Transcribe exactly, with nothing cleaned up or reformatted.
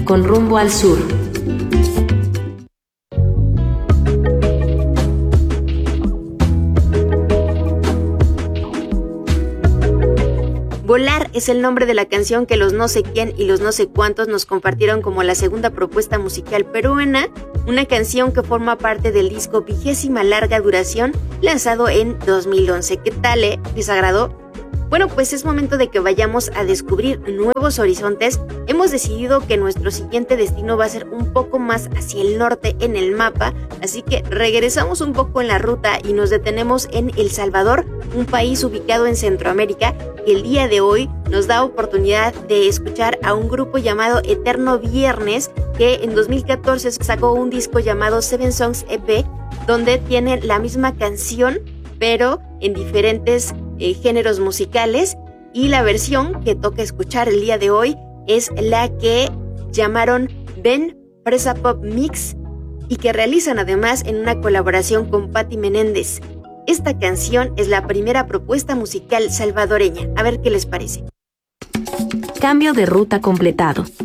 con rumbo al sur. Volar es el nombre de la canción que los no sé quién y los no sé cuántos nos compartieron como la segunda propuesta musical peruana, una canción que forma parte del disco Vigésima Larga Duración, lanzado en dos mil once. ¿Qué tal, eh? ¿Les agradó? Bueno, pues es momento de que vayamos a descubrir nuevos horizontes. Hemos decidido que nuestro siguiente destino va a ser un poco más hacia el norte en el mapa, así que regresamos un poco en la ruta y nos detenemos en El Salvador, un país ubicado en Centroamérica, que el día de hoy nos da oportunidad de escuchar a un grupo llamado Eterno Viernes, que en dos mil catorce sacó un disco llamado Seven Songs E P, donde tiene la misma canción, pero en diferentes eh, géneros musicales, y la versión que toca escuchar el día de hoy es la que llamaron Ven Fresa Pop Mix y que realizan además en una colaboración con Patti Menéndez. Esta canción es la primera propuesta musical salvadoreña. A ver qué les parece. Cambio de ruta completado.